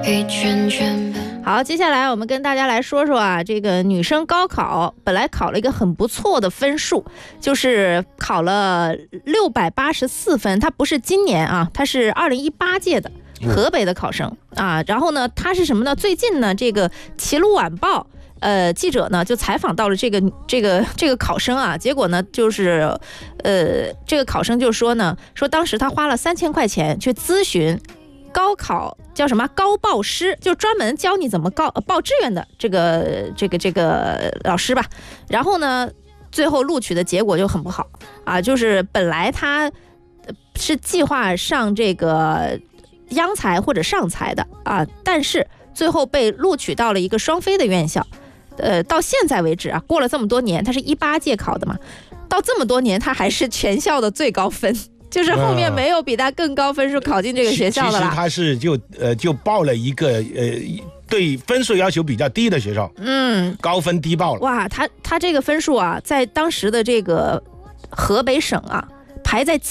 一圈圈。 好，接下来我们跟大家来说说啊，这个女生高考本来考了一个很不错的分数，就是考了684分，她不是今年啊，她是2018届的河北的考生啊。然后呢，她是什么呢？最近呢，这个齐鲁晚报记者呢就采访到了这个考生啊，结果呢就是这个考生就说呢，说当时他花了3000块钱去咨询高考叫什么高报师，就专门教你怎么报志愿的这个老师吧。然后呢，最后录取的结果就很不好啊，就是本来他是计划上这个央财或者上财的啊，但是最后被录取到了一个双非的院校。到现在为止啊，过了这么多年，他是18届考的嘛，到这么多年他还是全校的最高分。就是后面没有比他更高分数考进这个学校的了。 其实他是就报了一个对分数要求比较低的学校，高分低报了。 哇，他这个分数啊，在当时的这个河北省啊，排在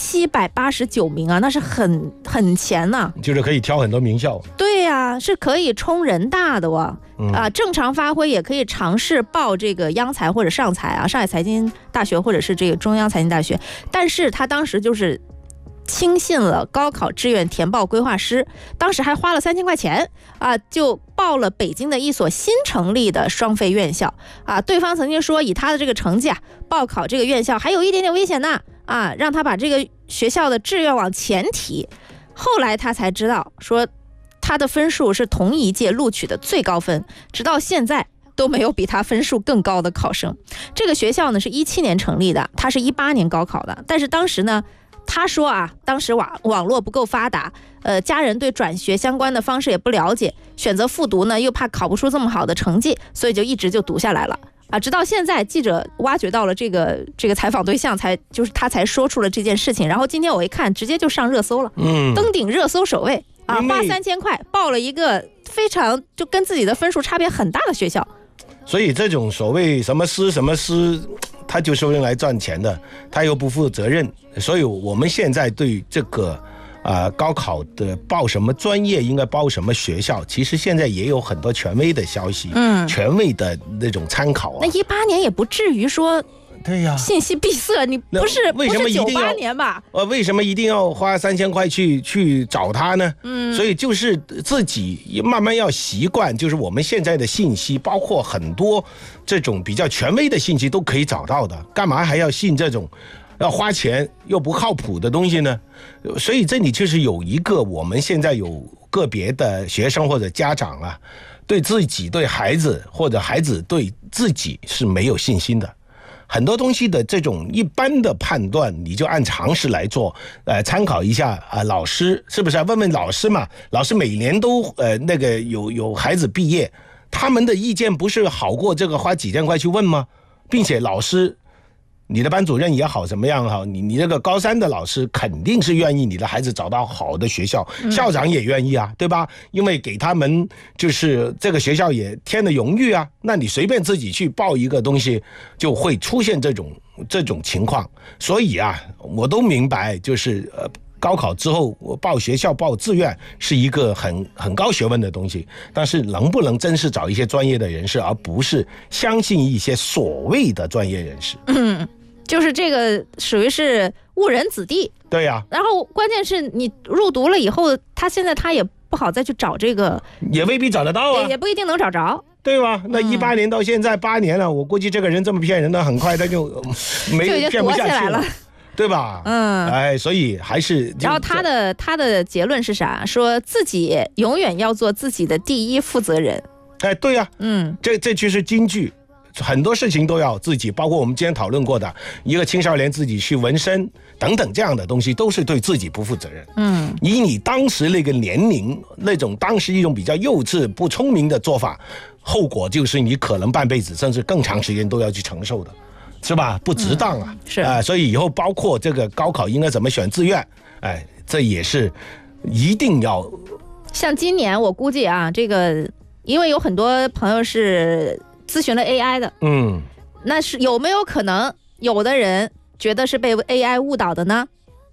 789名啊，那是很前呐， 就是可以挑很多名校。 对呀，是可以冲人大的哇。正常发挥也可以尝试报这个央财或者上财啊，上海财经大学或者是这个中央财经大学。但是他当时就是轻信了高考志愿填报规划师，当时还花了3000块钱啊，就报了北京的一所新成立的双非院校啊。对方曾经说，以他的这个成绩啊，报考这个院校还有一点点危险呢啊，让他把这个学校的志愿往前提。后来他才知道，说他的分数是同一届录取的最高分，直到现在都没有比他分数更高的考生。这个学校呢是17年成立的，他是18年高考的，但是当时呢，他说啊，当时网络不够发达，家人对转学相关的方式也不了解，选择复读呢又怕考不出这么好的成绩，所以就一直就读下来了啊。直到现在，记者挖掘到了这个采访对象，就是他才说出了这件事情。然后今天我一看，直接就上热搜了，登顶热搜首位啊，花3000块报了一个非常就跟自己的分数差别很大的学校。 所以这种所谓什么师，他就是用来赚钱的，他又不负责任。所以我们现在对这个高考的报什么专业，应该报什么学校，其实现在也有很多权威的消息，权威的那种参考啊。 那18年也不至于说对呀， 信息闭塞，你不是98年吧？ 为什么一定要花3000块去找他呢？所以就是自己慢慢要习惯，就是我们现在的信息，包括很多这种比较权威的信息都可以找到的，干嘛还要信这种要花钱又不靠谱的东西呢？所以这里就是有一个，我们现在有个别的学生或者家长啊，对自己、对孩子或者孩子对自己是没有信心的。很多东西的这种一般的判断，你就按常识来做，参考一下老师是不是？问问老师嘛，老师每年都那个有孩子毕业，他们的意见不是好过这个花几千块去问吗？并且老师，你的班主任也好怎么样好，你这个高3的老师肯定是愿意你的孩子找到好的学校，校长也愿意啊，对吧？因为给他们就是这个学校也添了荣誉啊。那你随便自己去报一个东西，就会出现这种情况。所以啊，我都明白，就是高考之后我报学校报志愿是一个很高学问的东西，但是能不能真是找一些专业的人士，而不是相信一些所谓的专业人士？ 就是这个属于是误人子弟。 对呀， 然后关键是你入读了以后，现在他也不好再去找这个， 也未必找得到啊， 也不一定能找着， 对吧？那18年到现在8年了，我估计这个人这么骗人的，很快他就骗不下去了，对吧？所以还是。 然后他的结论是啥？说自己永远要做自己的第一负责人。 对呀，这就是金句。很多事情都要自己，包括我们今天讨论过的一个青少年自己去纹身等等这样的东西，都是对自己不负责任。以你当时那个年龄，那种当时一种比较幼稚不聪明的做法，后果就是你可能半辈子甚至更长时间都要去承受的，是吧？不值当啊。 是所以以后包括这个高考应该怎么选志愿，这也是一定要。 像今年我估计啊，这个因为有很多朋友是咨询了 AI 的，那是有没有可能有的人觉得是被 AI 误导的呢？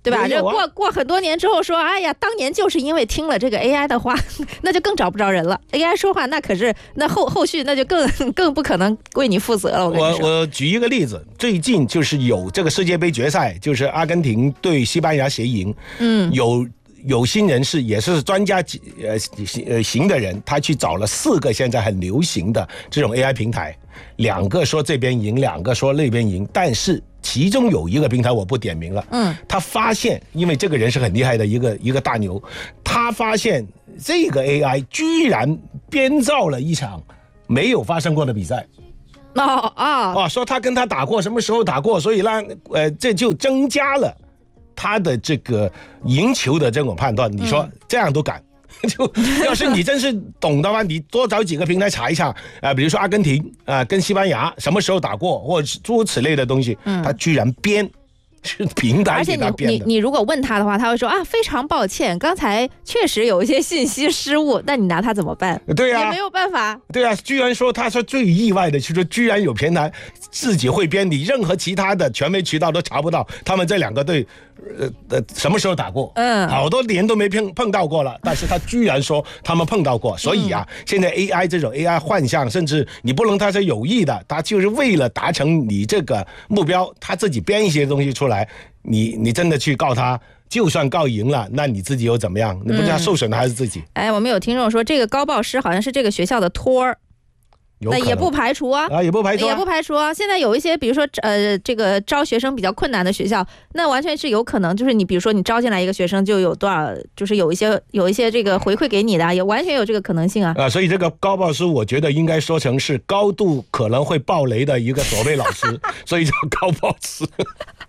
对吧？这过很多年之后说，哎呀，当年就是因为听了这个 AI 的话，那就更找不着人了。AI 说话那可是那后续那就更不可能为你负责了。 我举一个例子，最近就是有这个世界杯决赛，就是阿根廷对西班牙协赢，有心人士也是专家型的人，他去找了4个现在很流行的这种 AI 平台，2个说这边赢，2个说那边赢，但是其中有一个平台我不点名了，他发现，因为这个人是很厉害的一个大牛，他发现这个 AI 居然编造了一场没有发生过的比赛。说他跟他打过，什么时候打过，所以这就增加了他的这个赢球的这种判断。你说这样都敢？就要是你真是懂的话，你多找几个平台查一下，比如说阿根廷跟西班牙什么时候打过，或者诸如此类的东西，他居然编。是平台给他编的。 而且你如果问他的话，他会说非常抱歉，刚才确实有一些信息失误，那你拿他怎么办？ 对啊， 也没有办法。 对啊，居然说他说最意外的就是居然有平台自己会编，你任何其他的权威渠道都查不到他们这2个队什么时候打过，好多年都没碰到过了，但是他居然说他们碰到过，所以现在 AI 这种 AI 幻象，甚至你不能他是有意的，他就是为了达成你这个目标，他自己编一些东西出来，你真的去告他，就算告赢了，那你自己又怎么样？你不知道受损的还是自己。 我们有听众说这个高报师好像是这个学校的托儿。那也不排除也不排除啊。现在有一些，比如说这个招学生比较困难的学校，那完全是有可能，就是你比如说你招进来一个学生，就有多少，就是有一些这个回馈给你的，也完全有这个可能性啊。 所以这个高报师，我觉得应该说成是高度可能会爆雷的一个所谓老师，所以叫高报师。